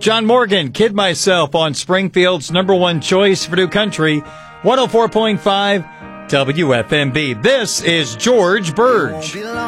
John Morgan, Kid Myself on Springfield's number one choice for New Country, 104.5 WFMB. This is George Burge.